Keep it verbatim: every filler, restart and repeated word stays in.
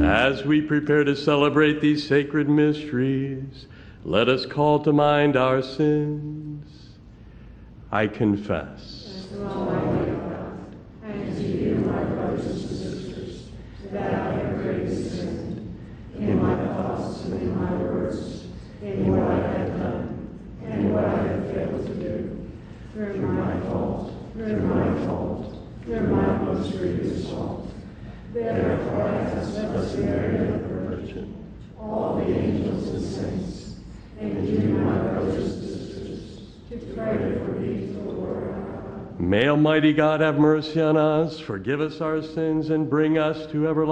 As we prepare to celebrate these sacred mysteries, let us call to mind our sins. I confess. As Almighty God, and to you, my brothers and sisters, that I have greatly sinned in my thoughts and in my words, in what I have done and what I have failed to do, through my fault, through my fault, through my most grievous fault. Therefore I ask Blessed Mary, the Virgin, all the angels and saints, and you, my brothers and sisters, to pray for me to the Lord our God. May Almighty God have mercy on us, forgive us our sins, and bring us to everlasting